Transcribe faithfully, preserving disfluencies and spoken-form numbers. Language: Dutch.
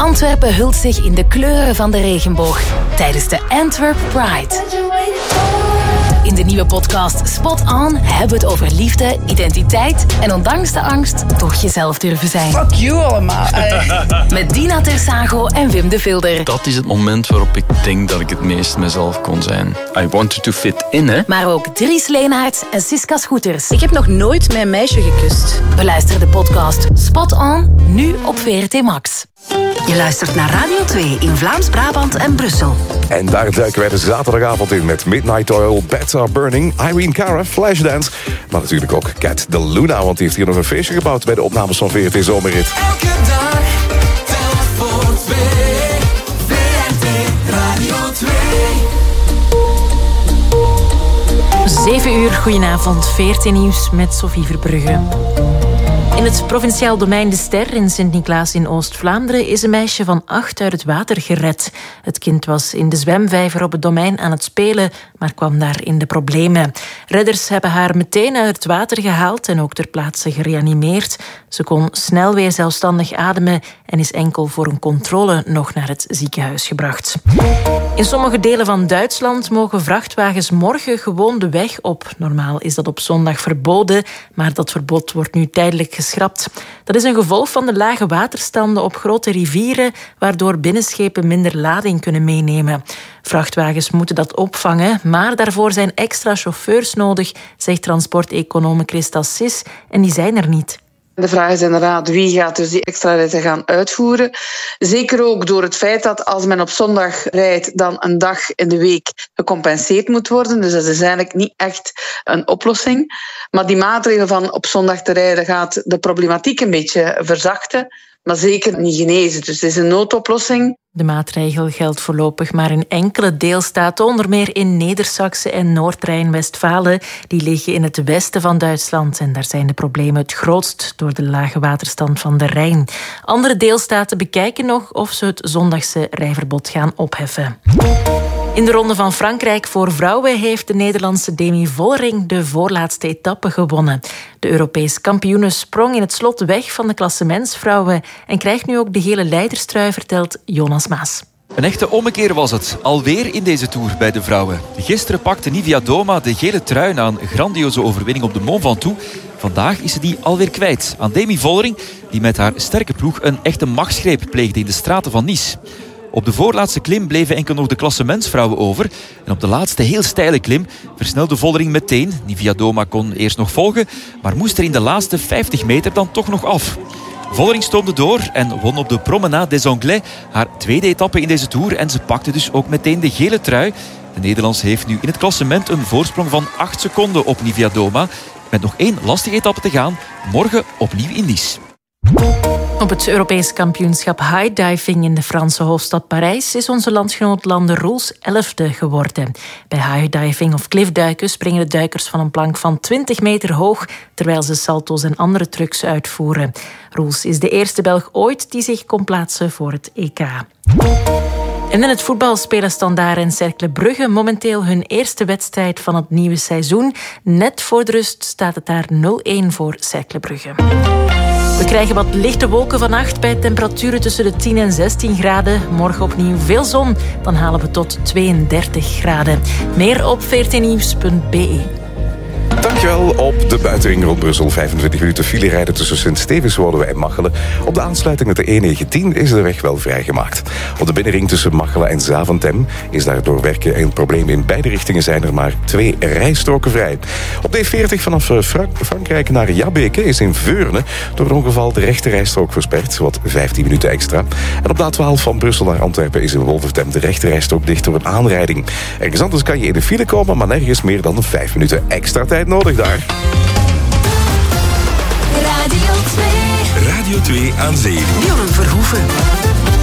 Antwerpen hult zich in de kleuren van de regenboog tijdens de Antwerp Pride. In de nieuwe podcast Spot On hebben we het over liefde, identiteit en ondanks de angst toch jezelf durven zijn. Fuck you allemaal. Met Dina Tersago en Wim de Vilder. Dat is het moment waarop ik denk dat ik het meest mezelf kon zijn. I wanted to fit in, hè. Maar ook Dries Leenaerts en Siska Scooters. Ik heb nog nooit mijn meisje gekust. Beluister de podcast Spot On, nu op V R T Max. Je luistert naar Radio twee in Vlaams-Brabant en Brussel. En daar duiken wij de zaterdagavond in met Midnight Oil, Beds Are Burning, Irene Cara, Flashdance. Maar natuurlijk ook Cat de Luna, want die heeft hier nog een feestje gebouwd bij de opnames van V R T Zomerrit. Elke dag, telk voor twee, V R T Radio twee. zeven uur, goedenavond, V R T Nieuws met Sophie Verbrugge. In het provinciaal domein De Ster in Sint-Niklaas in Oost-Vlaanderen is een meisje van acht uit het water gered. Het kind was in de zwemvijver op het domein aan het spelen, maar kwam daar in de problemen. Redders hebben haar meteen uit het water gehaald en ook ter plaatse gereanimeerd. Ze kon snel weer zelfstandig ademen en is enkel voor een controle nog naar het ziekenhuis gebracht. In sommige delen van Duitsland mogen vrachtwagens morgen gewoon de weg op. Normaal is dat op zondag verboden, maar dat verbod wordt nu tijdelijk geschrapt. Dat is een gevolg van de lage waterstanden op grote rivieren, waardoor binnenschepen minder lading kunnen meenemen. Vrachtwagens moeten dat opvangen, maar daarvoor zijn extra chauffeurs nodig, zegt transporteconome Christa Sis, en die zijn er niet. De vraag is inderdaad wie gaat dus die extra ritten gaan uitvoeren. Zeker ook door het feit dat als men op zondag rijdt, dan een dag in de week gecompenseerd moet worden. Dus dat is eigenlijk niet echt een oplossing. Maar die maatregel van op zondag te rijden gaat de problematiek een beetje verzachten, maar zeker niet genezen. Dus het is een noodoplossing. De maatregel geldt voorlopig maar in enkele deelstaten, onder meer in Neder-Saxe en Noord-Rijn-Westfalen. Die liggen in het westen van Duitsland en daar zijn de problemen het grootst door de lage waterstand van de Rijn. Andere deelstaten bekijken nog of ze het zondagse rijverbod gaan opheffen. In de Ronde van Frankrijk voor vrouwen heeft de Nederlandse Demi Vollering de voorlaatste etappe gewonnen. De Europees kampioene sprong in het slot weg van de klassementsvrouwen en krijgt nu ook de gele leiderstrui, vertelt Jonas Maas. Een echte ommekeer was het, alweer in deze Tour bij de vrouwen. Gisteren pakte Nivia Doma de gele trui na een grandioze overwinning op de Mont Ventoux. Vandaag is ze die alweer kwijt aan Demi Vollering, die met haar sterke ploeg een echte machtsgreep pleegde in de straten van Nice. Op de voorlaatste klim bleven enkel nog de klassementsvrouwen over. En op de laatste heel steile klim versnelde Vollering meteen. Nivia Doma kon eerst nog volgen, maar moest er in de laatste vijftig meter dan toch nog af. Vollering stoomde door en won op de Promenade des Anglais haar tweede etappe in deze Tour. En ze pakte dus ook meteen de gele trui. De Nederlandse heeft nu in het klassement een voorsprong van acht seconden op Nivia Doma. Met nog één lastige etappe te gaan. Morgen opnieuw in Nice. Op het Europees kampioenschap high-diving in de Franse hoofdstad Parijs is onze landgenoot Lande Roels elfde geworden. Bij high-diving of cliffduiken springen de duikers van een plank van twintig meter hoog, terwijl ze salto's en andere trucs uitvoeren. Roels is de eerste Belg ooit die zich kon plaatsen voor het E K. En in het voetbal spelen Standaard en Cercle Brugge momenteel hun eerste wedstrijd van het nieuwe seizoen. Net voor de rust staat het daar nul-één voor Cercle Brugge. We krijgen wat lichte wolken vannacht bij temperaturen tussen de tien en zestien graden. Morgen opnieuw veel zon, dan halen we tot tweeëndertig graden. Meer op v r t nieuws punt b e. Dankjewel. Op de buitenring rond Brussel vijfentwintig minuten file rijden tussen Sint-Stevenswolde en Machelen. Op de aansluiting met de E negentien is de weg wel vrijgemaakt. Op de binnenring tussen Machelen en Zaventem is daardoor werken en problemen in beide richtingen zijn er maar twee rijstroken vrij. Op de E veertig vanaf Frank- Frankrijk naar Jabbeke is in Veurne door een ongeval de rechte rijstrook versperd, wat vijftien minuten extra. En op de A twaalf van Brussel naar Antwerpen is in Wolvertem de rechte rijstrook dicht door een aanrijding. Ergens anders kan je in de file komen, maar nergens meer dan vijf minuten extra tijd nodig daar. Radio twee. Radio twee aan zee. Bjorn Verhoeven.